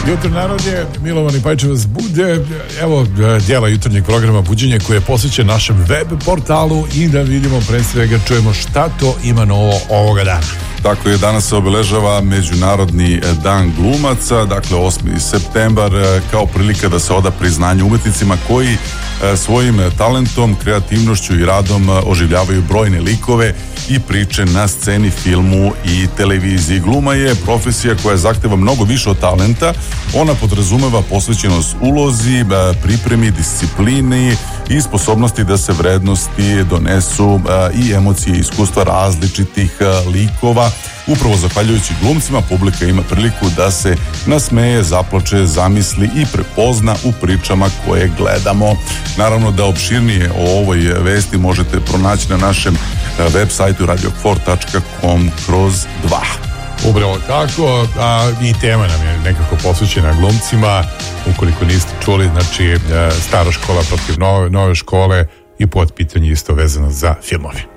Jutro narodje, Milovan i Pajče vas bude. Evo dijela jutarnjeg programa Buđenje koje je posvećen našem web portalu i da vidimo pre svega, čujemo šta to ima novo ovoga dana. Tako je, danas se obeležava Međunarodni dan glumaca, dakle 8. septembar, kao prilika da se oda priznanje umetnicima koji svojim talentom, kreativnošću i radom oživljavaju brojne likove i priče na sceni, filmu i televiziji. Gluma je profesija koja zahteva mnogo više od talenta. Ona podrazumeva posvećenost ulozi, pripremi, disciplini i sposobnosti da se vrednosti donesu i emocije i iskustva različitih likova. Upravo zahvaljujući glumcima, publika ima priliku da se nasmeje, zaplače, zamisli i prepozna u pričama koje gledamo. Naravno da opširnije o ovoj vesti možete pronaći na našem web sajtu radiokfor.com/2. Upravo tako, i tema nam je nekako posvećena glumcima. Ukoliko niste čuli, znači stara škola protiv nove škole i pod pitanje isto vezano za filmove.